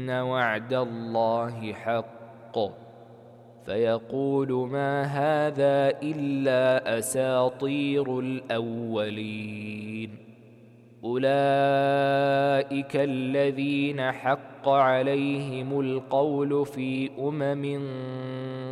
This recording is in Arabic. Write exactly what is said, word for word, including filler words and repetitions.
وعد الله حق فيقول ما هذا إلا أساطير الأولين. أولئك الذين حق عليهم القول في أمم